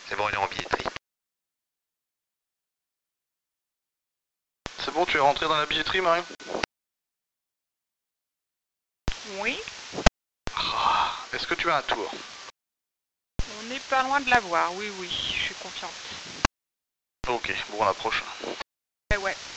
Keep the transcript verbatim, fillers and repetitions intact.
C'est bon, il est en billetterie. C'est bon, tu es rentré dans la billetterie, Marie? Oui, Ah, est-ce que tu as un tour? on n'est pas loin de l'avoir, oui, oui, je suis confiante. Ok, bon, on approche. Eh ouais.